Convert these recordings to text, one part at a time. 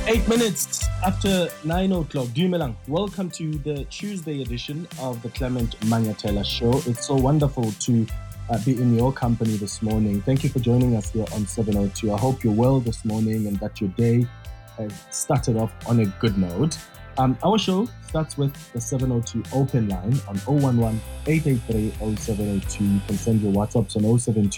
8 minutes after 9 o'clock. Dumelang, welcome to the Tuesday edition of the Clement Manyatela Show. It's so wonderful to be in your company this morning. Thank you for joining us here on 702. I hope you're well this morning and that your day has started off on a good note. Our show starts with the 702 open line on 011-883-0702. You can send your WhatsApps on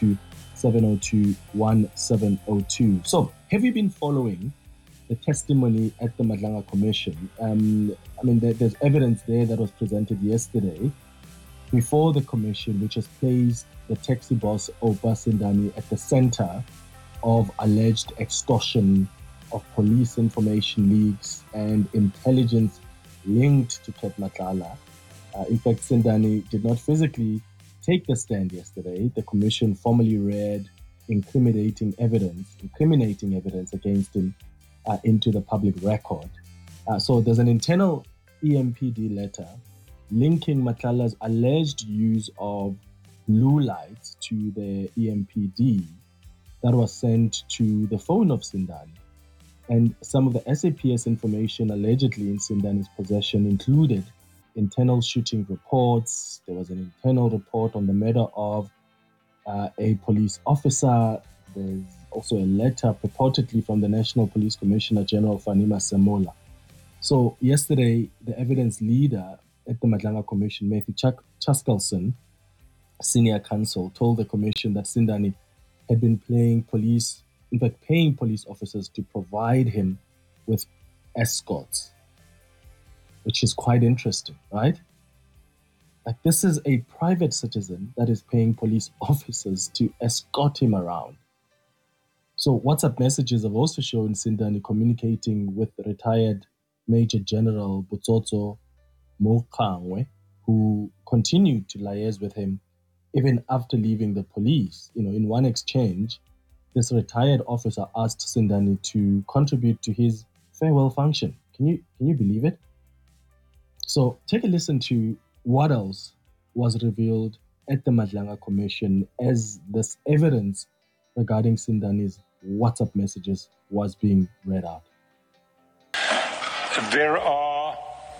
072-702-1702. So, have you been following the testimony at the Madlanga Commission? There's evidence there that was presented yesterday before the commission, which has placed the taxi boss Oupa Sindani at the center of alleged extortion of police information leaks and intelligence linked to Ket Matlala. In fact, Sindani did not physically take the stand yesterday. The commission formally read incriminating evidence against him into the public record. So there's an internal EMPD letter linking Matlala's alleged use of blue lights to the EMPD that was sent to the phone of Sindani. And some of the SAPS information allegedly in Sindani's possession included internal shooting reports. There was an internal report on the murder of a police officer. There's also a letter purportedly from the National Police Commissioner General Fanima Semola. So yesterday, the evidence leader at the Madlanga Commission, Matthew Chaskalson, senior counsel, told the commission that Sindani had been paying police officers to provide him with escorts, which is quite interesting, right? Like, this is a private citizen that is paying police officers to escort him around. So WhatsApp messages have also shown Sindani communicating with retired Major General Butsotso Mokangwe, who continued to liaise with him even after leaving the police. In one exchange, this retired officer asked Sindani to contribute to his farewell function. Can you believe it? So take a listen to what else was revealed at the Madlanga Commission as this evidence regarding Sindani's WhatsApp messages was being read out. There are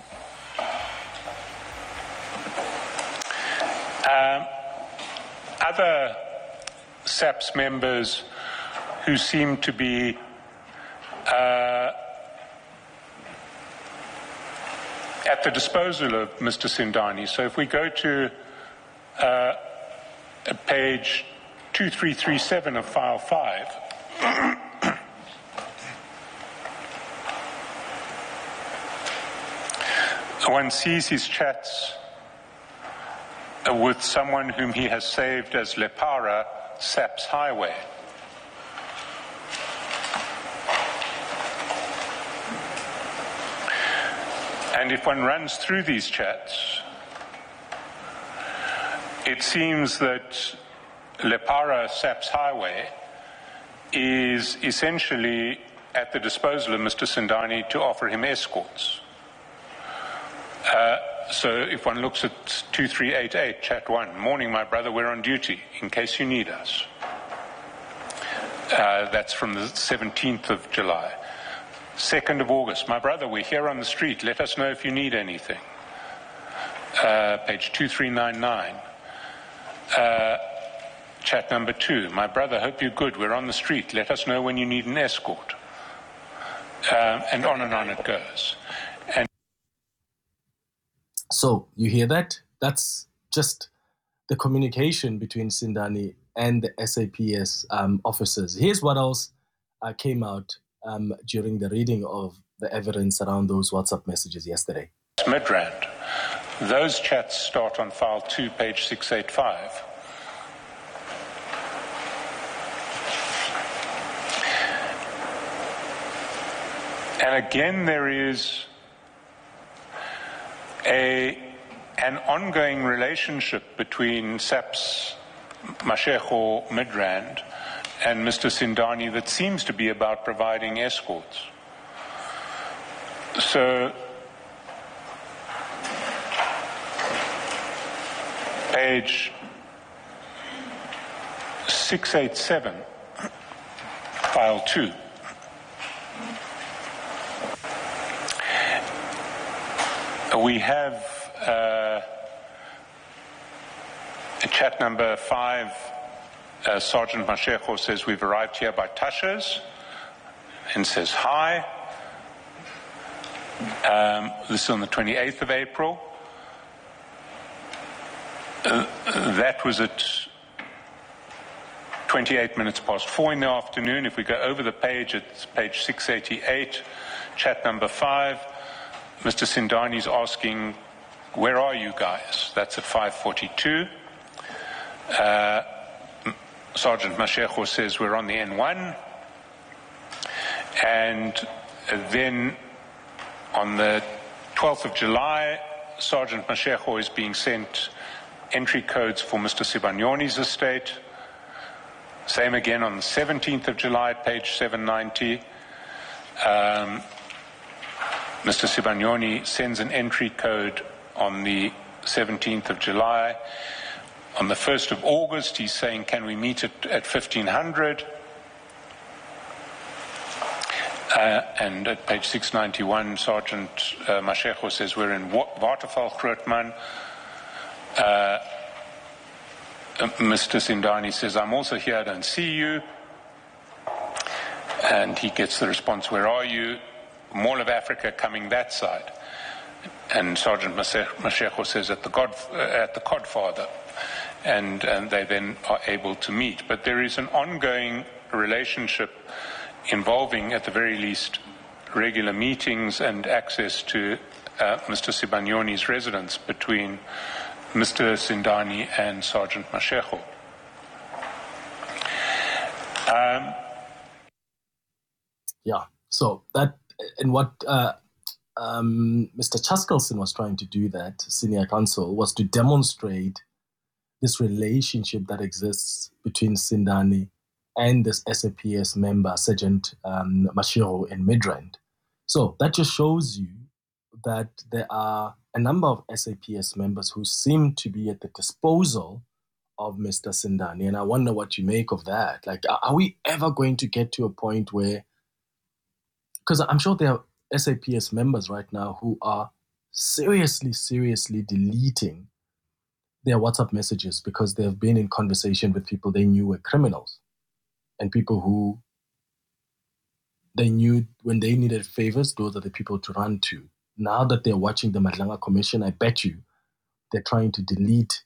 other SAPS members who seem to be at the disposal of Mr. Sindani. So if we go to page 2337 of file 5, one sees his chats with someone whom he has saved as Lepara SAPS Highway. And if one runs through these chats, it seems that Lepara SAPS Highway is essentially at the disposal of Mr. Sindani to offer him escorts. So if one looks at 2388, chat 1, morning, my brother, we're on duty in case you need us. That's from the 17th of July. 2nd of August, my brother, we're here on the street. Let us know if you need anything. Page 2399. Chat number 2, my brother, hope you're good. We're on the street. Let us know when you need an escort. And on it goes. So you hear that? That's just the communication between Sindani and the SAPS officers. Here's what else came out during the reading of the evidence around those WhatsApp messages yesterday. Midrand. Those chats start on file 2, page 685. And again, there is an ongoing relationship between SAPS Mashego Midrand and Mr. Sindani that seems to be about providing escorts. So, page 687, file 2. We have chat number 5. Sergeant Mashego says we've arrived here by Tasha's and says hi. This is on the 28th of April. That was at 28 minutes past 4 in the afternoon. If we go over the page, it's page 688, chat number 5. Mr. Sindani's asking, where are you guys? That's at 5:42. Sergeant Mashego says we're on the N1. And then on the 12th of July, Sergeant Mashego is being sent entry codes for Mr. Sibanyoni's estate. Same again on the 17th of July, page 790. Mr. Sibanyoni sends an entry code on the 17th of July. On the 1st of August, he's saying, can we meet at 1500? And at page 691, Sergeant Mashego says we're in Waterval, Grootman. Mr. Sindani says, I'm also here, I don't see you. And he gets the response, where are you? Mall of Africa coming that side. And Sergeant Mashego says, at the Codfather. And they then are able to meet. But there is an ongoing relationship involving, at the very least, regular meetings and access to Mr. Sibanyoni's residence between Mr. Sindani and Sergeant Mashego. Yeah, so that, and what Mr. Chaskelson was trying to do, that senior counsel, was to demonstrate this relationship that exists between Sindani and this SAPS member, Sergeant Mashego in Midrand. So that just shows you that there are a number of SAPS members who seem to be at the disposal of Mr. Sindani. And I wonder what you make of that. Like, are we ever going to get to a point where, because I'm sure there are SAPS members right now who are seriously deleting their WhatsApp messages because they've been in conversation with people they knew were criminals and people who they knew when they needed favors, those are the people to run to. Now that they're watching the Madlanga Commission, I bet you they're trying to delete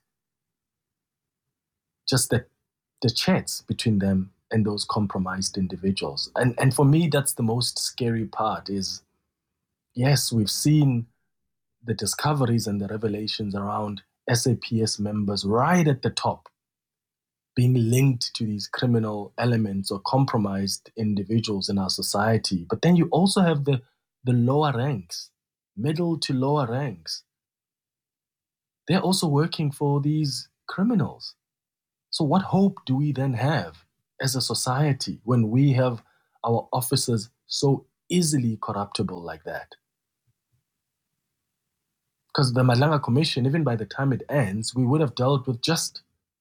just the chats between them and those compromised individuals. And for me, that's the most scary part is, yes, we've seen the discoveries and the revelations around SAPS members right at the top being linked to these criminal elements or compromised individuals in our society. But then you also have the lower ranks, middle to lower ranks. They're also working for these criminals. So what hope do we then have as a society when we have our officers so easily corruptible like that? Because the Madlanga Commission, even by the time it ends, we would have dealt with just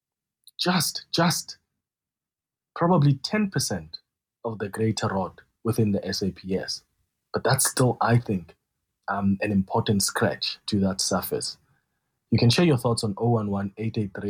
probably 10% of the greater rod within the SAPS. But that's still, I think, an important scratch to that surface. You can share your thoughts on 011-883